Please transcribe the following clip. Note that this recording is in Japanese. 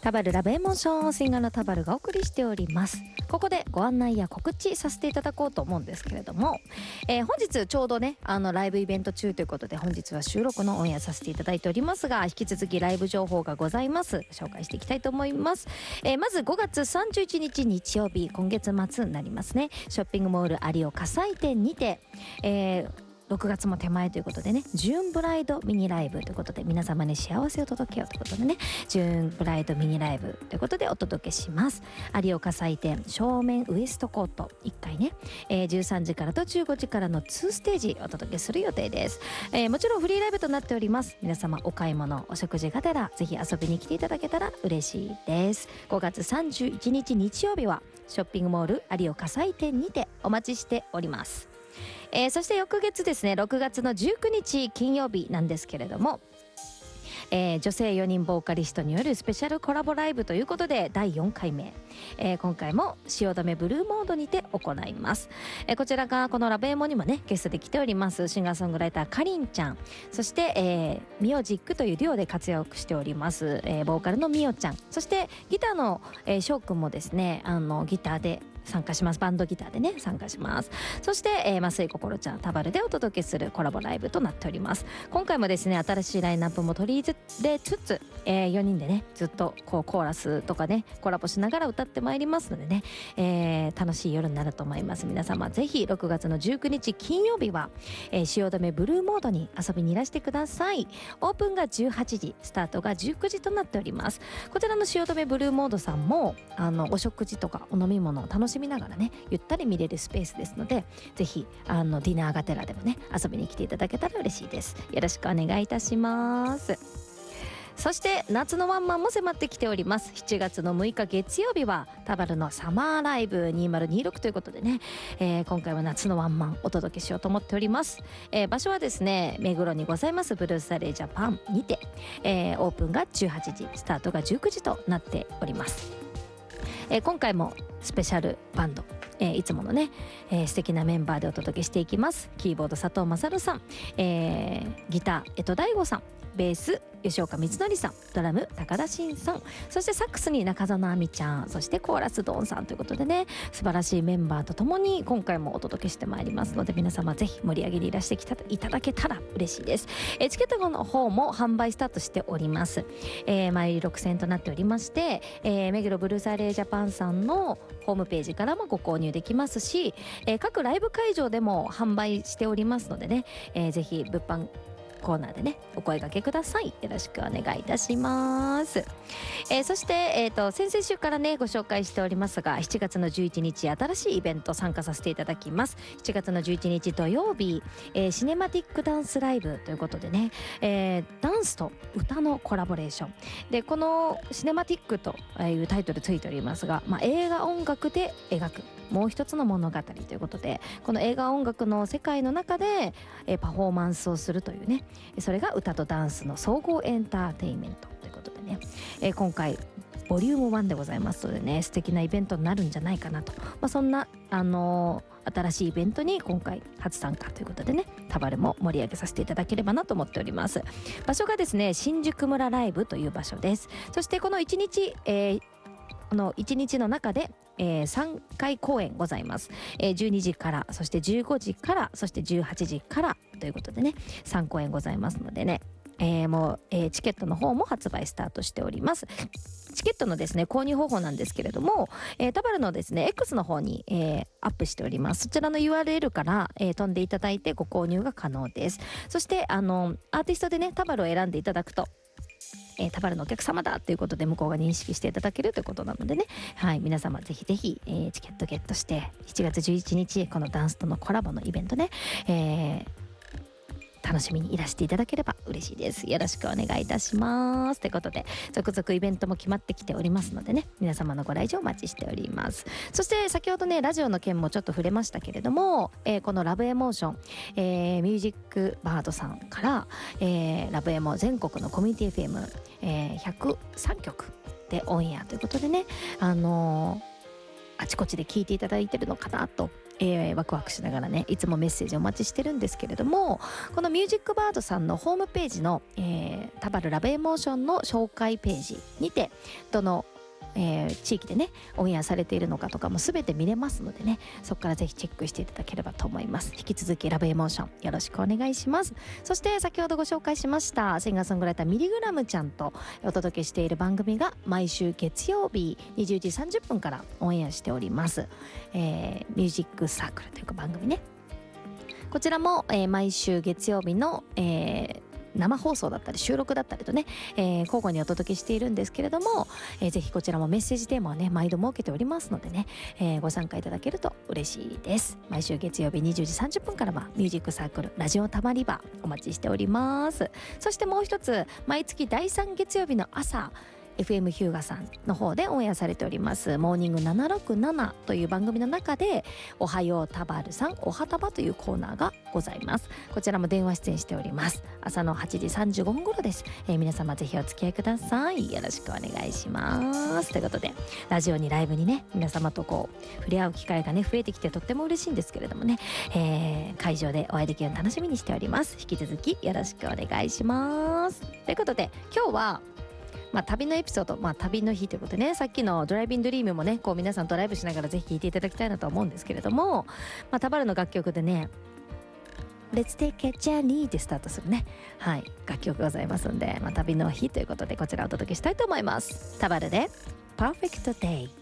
タバルラブエモーション、シンガーのタバルがお送りしております。ここでご案内や告知させていただこうと思うんですけれども、本日ちょうどねライブイベント中ということで、本日は収録のオンエアさせていただいておりますが、引き続きライブ情報がございます。紹介していきたいと思います。まず5月31日日曜日、今月末になりますね。ショッピングモール有岡祭店にて、6月も手前ということでね、ジューンブライドミニライブということで、皆様に幸せを届けようということでね、ジューンブライドミニライブということでお届けします。有岡祭店正面ウエストコート1階ね、13時からと15時からの2ステージお届けする予定です。もちろんフリーライブとなっております。皆様お買い物お食事がてらぜひ遊びに来ていただけたら嬉しいです。5月31日日曜日はショッピングモール有岡祭店にてお待ちしております。そして翌月ですね、6月の19日金曜日なんですけれども、女性4人ボーカリストによるスペシャルコラボライブということで第4回目、今回も汐留ブルーモードにて行います。こちらがこのラブエモにもねゲストで来ておりますシンガーソングライターかりんちゃん、そして、ミオジックというデュオで活躍しております、ボーカルのみおちゃん、そしてギターのしょうくんもですねギターで参加します。バンドギターでね参加します。そして、増井心ちゃんタバルでお届けするコラボライブとなっております。今回もですね新しいラインナップも取り入れつつ、4人でねずっとこうコーラスとかねコラボしながら歌ってまいりますのでね、楽しい夜になると思います。皆様ぜひ6月の19日金曜日は、汐留ブルーモードに遊びにいらしてください。オープンが18時、スタートが19時となっております。こちらの汐留ブルーモードさんもお食事とかお飲み物を楽しみながらねゆったり見れるスペースですので、ぜひディナーがてらでもね遊びに来ていただけたら嬉しいです。よろしくお願いいたします。そして夏のワンマンも迫ってきております。7月の6日月曜日はタバルのサマーライブ2026ということでね、今回は夏のワンマンお届けしようと思っております。場所はですね目黒にございますブルースタレージャパンにて、オープンが18時スタートが19時となっております。今回もスペシャルバンド、いつものね、素敵なメンバーでお届けしていきます。キーボード佐藤勝さん、ギター江戸大吾さん、ベース吉岡光則さん、ドラム高田真さん、そしてサックスに中園亜美ちゃん、そしてコーラスドンさんということでね素晴らしいメンバーとともに今回もお届けしてまいりますので、皆様ぜひ盛り上げにいらしていただけたら嬉しいです。チケットの方も販売スタートしております。前売り6000円となっておりまして、目黒ブルーサレージャパンさんのホームページからもご購入できますし、各ライブ会場でも販売しておりますのでね、ぜひ物販コーナーでねお声掛けください。よろしくお願いいたします。そして、先々週からねご紹介しておりますが、7月の11日新しいイベント参加させていただきます。7月の11日土曜日、シネマティックダンスライブということでね、ダンスと歌のコラボレーションで、このシネマティックというタイトルついておりますが、映画音楽で描くもう一つの物語ということで、この映画音楽の世界の中でパフォーマンスをするというね、それが歌とダンスの総合エンターテインメントということでね、今回ボリューム1でございますのでね素敵なイベントになるんじゃないかなと、そんな新しいイベントに今回初参加ということでね、タバルも盛り上げさせていただければなと思っております。場所がですね新宿村ライブという場所です。そしてこの1日、この1日の中で、3回公演ございます。12時から、そして15時から、そして18時からということでね3公演ございますのでね、もう、チケットの方も発売スタートしております。チケットのですね購入方法なんですけれども、タバルのですね X の方に、アップしております。そちらの URL から、飛んでいただいてご購入が可能です。そしてアーティストでねタバルを選んでいただくとタバルのお客様だということで向こうが認識していただけるということなのでね、はい、皆様ぜひぜひ、チケットゲットして7月11日このダンスとのコラボのイベントね、楽しみにいらしていただければ嬉しいです。よろしくお願いいたします。ということで続々イベントも決まってきておりますのでね、皆様のご来場お待ちしております。そして先ほどねラジオの件もちょっと触れましたけれども、このラブエモーション、ミュージックバードさんから、ラブエモ全国のコミュニティ FM103 曲でオンエアということでね、 あちこちで聞いていただいてるのかなと、ワクワクしながらねいつもメッセージお待ちしてるんですけれども、このミュージックバードさんのホームページの、タバルラブエモーションの紹介ページにてどの地域でねオンエアされているのかとかも全て見れますのでね、そこからぜひチェックしていただければと思います。引き続きラブエモーションよろしくお願いします。そして先ほどご紹介しましたシンガーソングライターミリグラムちゃんとお届けしている番組が毎週月曜日20時30分からオンエアしております、ミュージックサークルというか番組ね、こちらも、毎週月曜日の、生放送だったり収録だったりとね、交互にお届けしているんですけれども、ぜひこちらもメッセージテーマをね毎度設けておりますのでね、ご参加いただけると嬉しいです。毎週月曜日20時30分からはミュージックサークルラジオたまり場お待ちしております。そしてもう一つ毎月第3月曜日の朝FM ヒューガさんの方でオンエアされておりますモーニング767という番組の中でおはようたばるさんおはたばというコーナーがございます。こちらも電話出演しております。朝の8時35分頃です、皆様ぜひお付き合いください。よろしくお願いします。ということでラジオにライブにね皆様とこう触れ合う機会がね増えてきてとっても嬉しいんですけれどもね、会場でお会いできるの楽しみにしております。引き続きよろしくお願いします。ということで今日は旅のエピソード、旅の日ということでね、さっきのドライビンドリームもねこう皆さんドライブしながらぜひ聴いていただきたいなと思うんですけれども、タバルの楽曲でねLet's take a journey でスタートするね、楽曲ございますんで、旅の日ということでこちらをお届けしたいと思います。タバルで Perfect Day。